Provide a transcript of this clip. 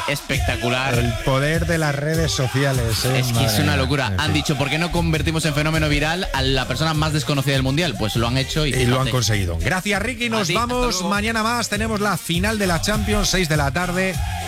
espectacular. El poder de las redes sociales. Es que es una locura. Han dicho, ¿por qué no convertimos en fenómeno viral a la persona más desconocida del mundial? Pues lo han hecho y lo han conseguido. Gracias, Ricky. Nos vamos. Mañana más. Tenemos la final de la Champions, 6 de la tarde.